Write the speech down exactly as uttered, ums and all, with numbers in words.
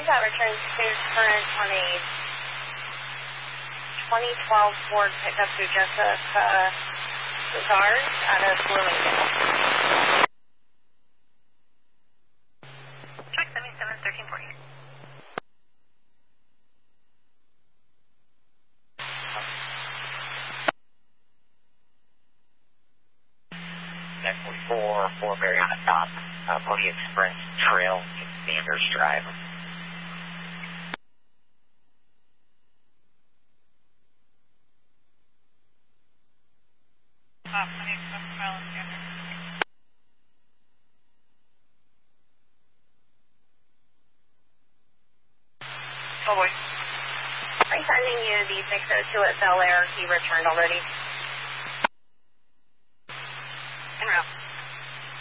we got return space current on a twenty twelve Ford pickup to Joseph uh, Cesars out of Bloomingdale. Track seventy-seven, thirteen forty. nine forty-four, four Mariana stop, uh, Pony Express Trail, Sanders Drive. Uh, Pony Express Trail, Sanders. Oh boy. I'm sending you the six oh two at Bel Air. He returned already.